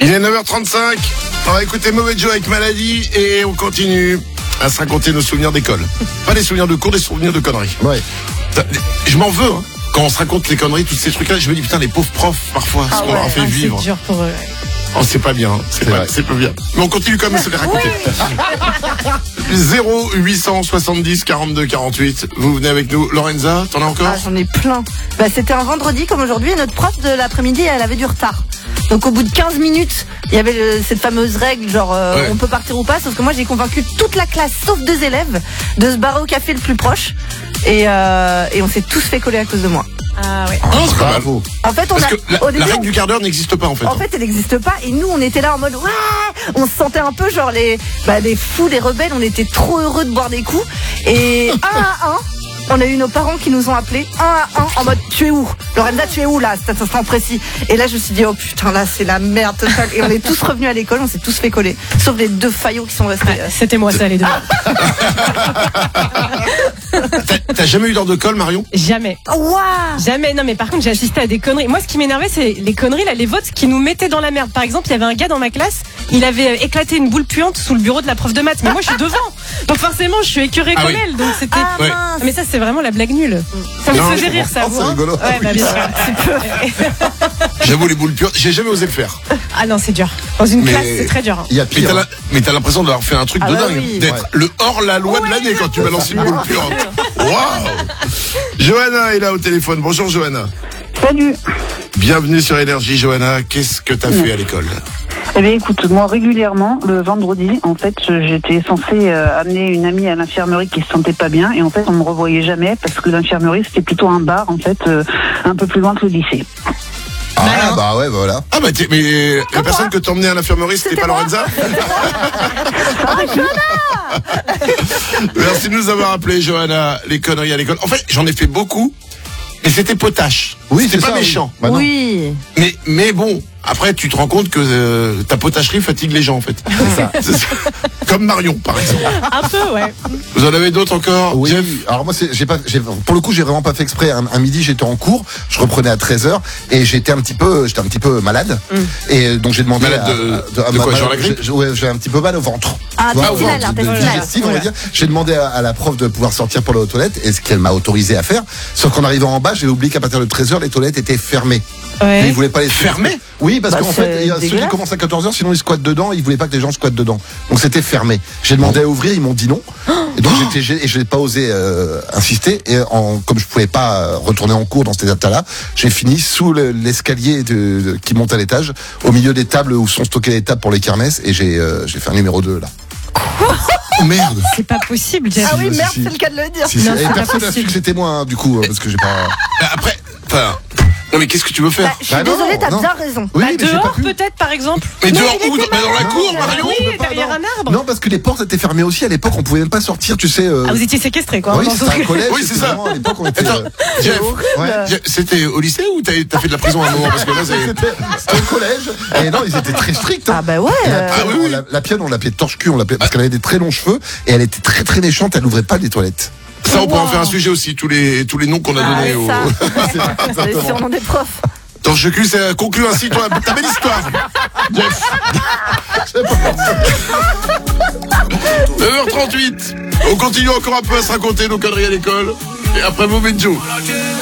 Il est 9h35. On va écouter Mauvais Joe avec Maladie et on continue à se raconter nos souvenirs d'école. Pas des souvenirs de cours, des souvenirs de conneries. Ouais. Je m'en veux, hein. Quand on se raconte les conneries, tous ces trucs-là, je me dis putain, les pauvres profs, parfois, ce qu'on leur a fait vivre. C'est dur pour eux. Oh, c'est pas bien, c'est pas bien. Mais on continue quand même à se les raconter. 0870 42 48. Vous venez avec nous. Lorenza, t'en as encore? Ah, j'en ai plein. C'était un vendredi comme aujourd'hui et notre prof de l'après-midi, elle avait du retard. Donc au bout de 15 minutes, il y avait cette fameuse règle genre on peut partir ou pas, sauf que moi j'ai convaincu toute la classe sauf 2 élèves de se barrer au café le plus proche et on s'est tous fait coller à cause de moi. Ah ouais. Oh, c'est pas mal. En fait, Parce que la règle du quart d'heure n'existe pas en fait. En fait, elle n'existe pas et nous on était là en mode ouais, on se sentait un peu genre les fous, les rebelles, on était trop heureux de boire des coups et un à un. On a eu nos parents qui nous ont appelés un à un en mode tu es où Lorenza, tu es où là, cet instant précis. Et là je me suis dit oh putain là c'est la merde totale. Et on est tous revenus à l'école, on s'est tous fait coller, sauf les 2 faillots qui sont restés. C'était moi ça les 2. T'as jamais eu d'heure de colle, Marion? Jamais. Waouh. Jamais. Non mais par contre j'ai assisté à des conneries. Moi ce qui m'énervait c'est les conneries là, les votes qui nous mettaient dans la merde. Par exemple il y avait un gars dans ma classe, il avait éclaté une boule puante sous le bureau de la prof de maths. Mais moi je suis devant, donc forcément je suis écœurée comme elle. Donc c'était. Ouais. Mais ça c'est vraiment la blague nulle. Ça me faisait rire ça. C'est rigolo. Ouais, bah, bien sûr. J'avoue, les boules puantes, j'ai jamais osé le faire. Ah non c'est dur. Dans une classe c'est très dur. Il y a pire. Mais t'as l'impression d'avoir fait un truc de dingue. Oui. D'être le hors-la-loi de l'année quand tu balances une boule puante. Waouh. Johanna est là au téléphone. Bonjour Johanna. Salut. Bienvenue sur Énergie, Johanna. Qu'est-ce que t'as fait à l'école? Eh bien, écoute, moi, régulièrement, le vendredi, en fait, j'étais censée amener une amie à l'infirmerie qui se sentait pas bien, et en fait, on me revoyait jamais, parce que l'infirmerie, c'était plutôt un bar, en fait, un peu plus loin que le lycée. Ah bah ouais, voilà. Ah bah mais la personne que t'emmenais à l'infirmerie, c'était pas moi. Lorenza? Merci de nous avoir appelé, Johanna. Les conneries à l'école. En fait, j'en ai fait beaucoup, mais c'était potache. Oui, c'était c'est pas ça, méchant. Oui. Bah non. Oui. Mais bon, après tu te rends compte que ta potacherie fatigue les gens en fait. C'est ça. Comme Marion par exemple. Un peu ouais. Vous en avez d'autres encore? Oui, Jeff? alors moi pour le coup j'ai vraiment pas fait exprès. Un midi j'étais en cours, je reprenais à 13h et j'étais un petit peu malade. Et donc j'ai demandé Malade de quoi, genre la grippe? J'ai un petit peu mal au ventre. Ah, Tu vois, intestinal, au ventre, intestinal. digestif, on va dire. J'ai demandé à la prof de pouvoir sortir pour aller aux toilettes et ce qu'elle m'a autorisé à faire. Sauf qu'en arrivant en bas, j'ai oublié qu'à partir de 13h les toilettes étaient fermées. Ouais. Et ils voulaient pas les Fermées? Oui, parce Bah, qu'en c'est fait, ceux qui dégueulasse. commencent à 14h, sinon ils squattent dedans, ils voulaient pas que les gens squattent dedans. Donc c'était fermé. J'ai demandé à ouvrir, ils m'ont dit non. Et donc je n'ai pas osé insister. Et comme je pouvais pas retourner en cours dans cet état-là, j'ai fini sous l'escalier qui monte à l'étage, au milieu des tables où sont stockées les tables pour les kermesses, et j'ai fait un numéro 2 là. Oh merde. C'est pas possible Jeff. Ah oui, Si, merde, si. c'est le cas de le dire. Si, si. Non, Et c'est pas personne n'a su possible. que c'était moi, hein, du coup, parce que j'ai pas. Après, enfin, non mais qu'est-ce que tu veux faire? Je suis Bah non, désolée, t'as non. bien raison. Oui, Bah, mais j'ai pas dehors pu. peut-être par exemple. Mais Non, dehors il où? était Bah, dans la malade. cour, Non, Marion? Oui, derrière un arbre. Non, parce que les portes étaient fermées aussi à l'époque, on pouvait même pas sortir, tu sais. Ah, vous étiez séquestrés quoi. Oui, Dans c'était un collège. Oui, c'est c'était ça. vraiment, à l'époque, on était. Attends, Jeff, Ouais. c'était au lycée ou t'as fait de la prison à un moment? Parce que là, c'est... C'était au collège. Et non, ils étaient très stricts. Hein. Ah bah ouais. Et la pionne, oui, oui. la pionne, on l'appelait torche-cul, parce qu'elle avait des très longs cheveux et elle était très très méchante, elle n'ouvrait pas les toilettes. Ça, on pourrait en faire un sujet aussi, tous les noms qu'on a donnés au... C'est les surnoms des profs. Torche cul, ça conclut ainsi ta belle histoire. Jeff. 9h38. On continue encore un peu à se raconter nos conneries à l'école. Et après Mauvais Joe.